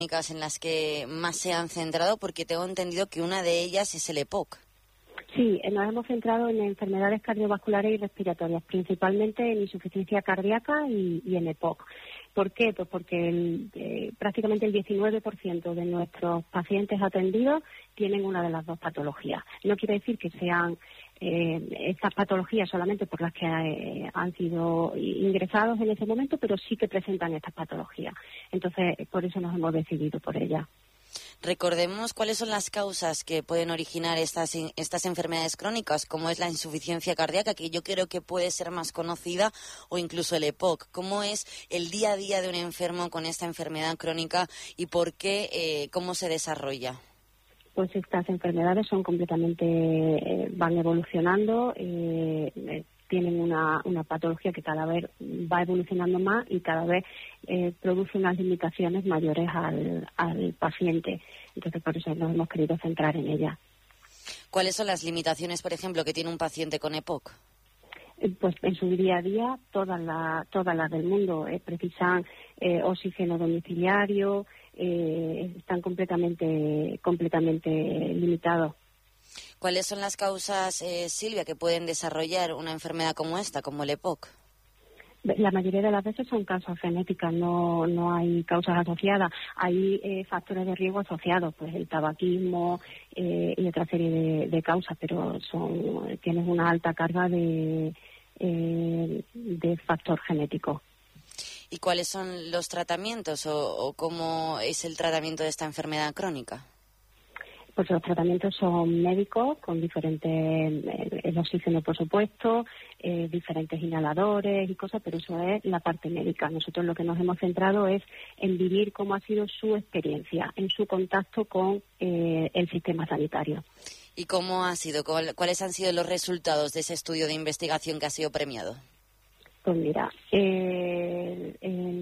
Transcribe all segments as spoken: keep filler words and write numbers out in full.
en las que más se han centrado, porque tengo entendido que una de ellas es el E P O C. Sí, nos hemos centrado en enfermedades cardiovasculares y respiratorias, principalmente en insuficiencia cardíaca y, y en E P O C. ¿Por qué? Pues porque el, eh, prácticamente el diecinueve por ciento de nuestros pacientes atendidos tienen una de las dos patologías. No quiere decir que sean eh, estas patologías solamente por las que eh, han sido ingresados en ese momento, pero sí que presentan estas patologías. Entonces, por eso nos hemos decidido por ellas. Recordemos cuáles son las causas que pueden originar estas, estas enfermedades crónicas, como es la insuficiencia cardíaca, que yo creo que puede ser más conocida, o incluso el E P O C. ¿Cómo es el día a día de un enfermo con esta enfermedad crónica y por qué, eh, cómo se desarrolla? Pues estas enfermedades son completamente, eh, van evolucionando, eh, eh, tienen una, una patología que cada vez va evolucionando más y cada vez eh, produce unas limitaciones mayores al, al paciente. Entonces, por eso nos hemos querido centrar en ella. ¿Cuáles son las limitaciones, por ejemplo, que tiene un paciente con E P O C? Pues en su día a día, todas las todas las del mundo eh, precisan eh, oxígeno domiciliario, eh, están completamente completamente limitados. ¿Cuáles son las causas, eh, Silvia, que pueden desarrollar una enfermedad como esta, como el E P O C? La mayoría de las veces son causas genéticas, no no hay causas asociadas. Hay eh, factores de riesgo asociados, pues el tabaquismo eh, y otra serie de, de causas, pero son tienen una alta carga de, eh, de factor genético. ¿Y cuáles son los tratamientos o, o cómo es el tratamiento de esta enfermedad crónica? Pues los tratamientos son médicos, con diferentes, eh, el oxígeno por supuesto, eh, diferentes inhaladores y cosas, pero eso es la parte médica. Nosotros lo que nos hemos centrado es en vivir cómo ha sido su experiencia, en su contacto con eh, el sistema sanitario. ¿Y cómo ha sido? ¿Cuáles han sido los resultados de ese estudio de investigación que ha sido premiado? Pues mira, eh,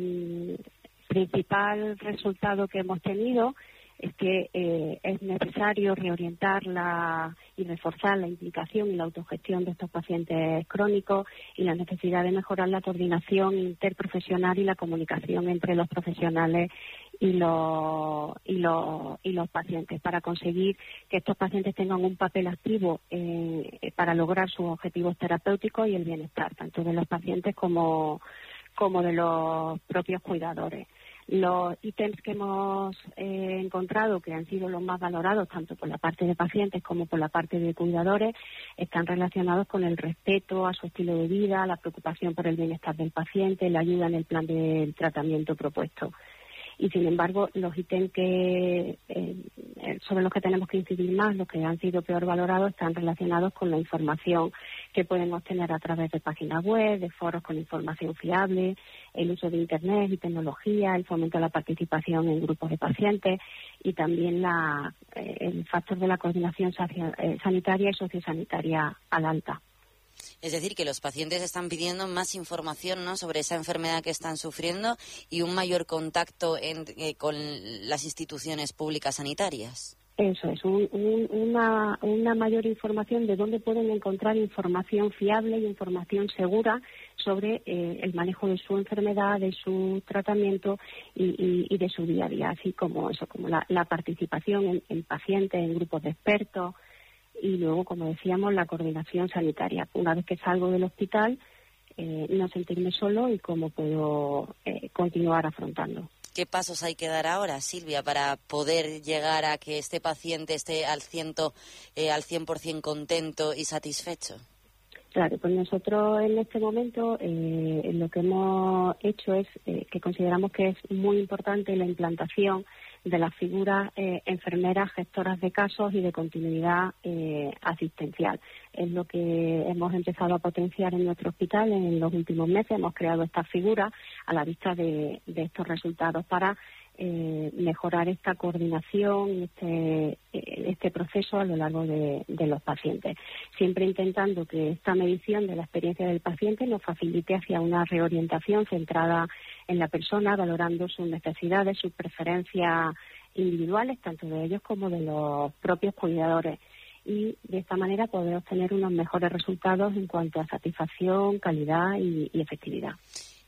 el principal resultado que hemos tenido es que eh, es necesario reorientar la, y reforzar la implicación y la autogestión de estos pacientes crónicos y la necesidad de mejorar la coordinación interprofesional y la comunicación entre los profesionales y los, y los, y los pacientes para conseguir que estos pacientes tengan un papel activo eh, para lograr sus objetivos terapéuticos y el bienestar, tanto de los pacientes como, como de los propios cuidadores. Los ítems que hemos eh, encontrado, que han sido los más valorados, tanto por la parte de pacientes como por la parte de cuidadores, están relacionados con el respeto a su estilo de vida, la preocupación por el bienestar del paciente, la ayuda en el plan de tratamiento propuesto. Y, sin embargo, los ítems que eh, sobre los que tenemos que incidir más, los que han sido peor valorados, están relacionados con la información que pueden obtener a través de páginas web, de foros con información fiable, el uso de Internet y tecnología, el fomento de la participación en grupos de pacientes y también la, eh, el factor de la coordinación sanitaria y sociosanitaria al alta. Es decir, que los pacientes están pidiendo más información, ¿no?, sobre esa enfermedad que están sufriendo y un mayor contacto en, eh, con las instituciones públicas sanitarias. Eso es, un, un, una, una mayor información de dónde pueden encontrar información fiable y información segura sobre eh, el manejo de su enfermedad, de su tratamiento y, y, y de su día a día, así como eso, como la, la participación en, en pacientes, en grupos de expertos. Y luego, como decíamos, la coordinación sanitaria. Una vez que salgo del hospital, eh, no sentirme solo y cómo puedo eh, continuar afrontando. ¿Qué pasos hay que dar ahora, Silvia, para poder llegar a que este paciente esté al, ciento, eh, al cien por ciento contento y satisfecho? Claro, pues nosotros en este momento eh, lo que hemos hecho es eh, que consideramos que es muy importante la implantación de las figuras eh, enfermeras, gestoras de casos y de continuidad eh, asistencial. Es lo que hemos empezado a potenciar en nuestro hospital en los últimos meses. Hemos creado esta figura a la vista de, de estos resultados para eh, mejorar esta coordinación y este, este proceso a lo largo de, de los pacientes. Siempre intentando que esta medición de la experiencia del paciente nos facilite hacia una reorientación centrada en la persona, valorando sus necesidades, sus preferencias individuales, tanto de ellos como de los propios cuidadores. Y de esta manera poder obtener unos mejores resultados en cuanto a satisfacción, calidad y, y efectividad.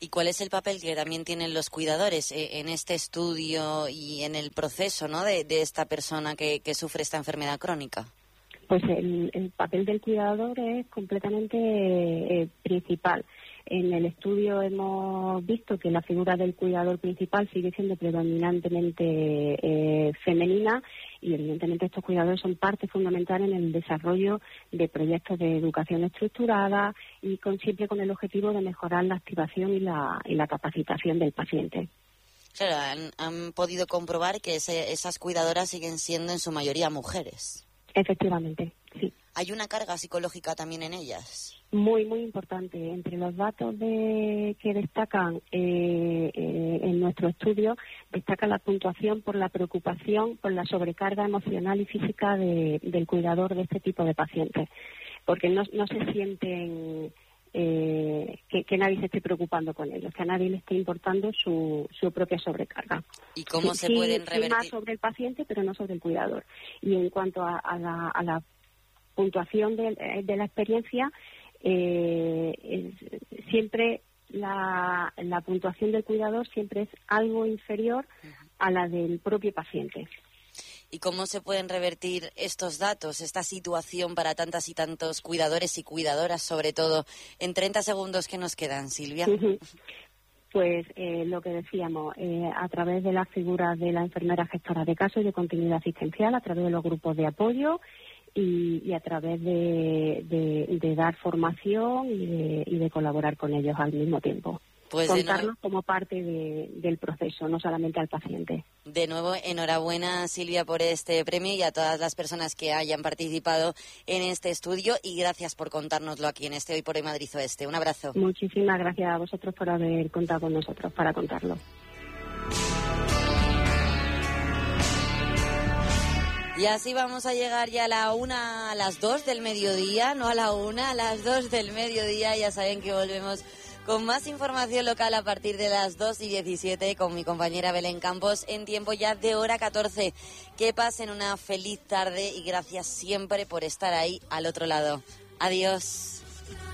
¿Y cuál es el papel que también tienen los cuidadores en este estudio y en el proceso, ¿no?, de, de esta persona que, que sufre esta enfermedad crónica? Pues el, el papel del cuidador es completamente eh, principal. En el estudio hemos visto que la figura del cuidador principal sigue siendo predominantemente eh, femenina y evidentemente estos cuidadores son parte fundamental en el desarrollo de proyectos de educación estructurada y con, siempre con el objetivo de mejorar la activación y la, y la capacitación del paciente. Claro, han, han podido comprobar que ese, esas cuidadoras siguen siendo en su mayoría mujeres. Efectivamente, sí. ¿Hay una carga psicológica también en ellas? Muy, muy importante. Entre los datos de, que destacan eh, eh, en nuestro estudio, destaca la puntuación por la preocupación, por la sobrecarga emocional y física de, del cuidador de este tipo de pacientes. Porque no, no se sienten eh, que, que nadie se esté preocupando con ellos, que a nadie le esté importando su, su propia sobrecarga. ¿Y cómo sí, se pueden revertir? Sí, más sobre el paciente, pero no sobre el cuidador. Y en cuanto a, a, la, a la puntuación de, de la experiencia, eh, es, siempre la, la puntuación del cuidador siempre es algo inferior a la del propio paciente. ¿Y cómo se pueden revertir estos datos, esta situación para tantas y tantos cuidadores y cuidadoras, sobre todo, en treinta segundos que nos quedan, Silvia? Pues eh, lo que decíamos, eh, a través de las figuras de la enfermera gestora de casos y de continuidad asistencial, a través de los grupos de apoyo y, y a través de, de, de dar formación y de, y de colaborar con ellos al mismo tiempo. Pues contarlos como parte de, del proceso, no solamente al paciente. De nuevo, enhorabuena, Silvia, por este premio y a todas las personas que hayan participado en este estudio y gracias por contárnoslo aquí en este Hoy por Hoy Madrid Oeste. Un abrazo. Muchísimas gracias a vosotros por haber contado con nosotros para contarlo. Y así vamos a llegar ya a la una, a las dos del mediodía, no a la una, a las dos del mediodía. Ya saben que volvemos con más información local a partir de las dos y diecisiete con mi compañera Belén Campos en tiempo ya de hora catorce. Que pasen una feliz tarde y gracias siempre por estar ahí al otro lado. Adiós.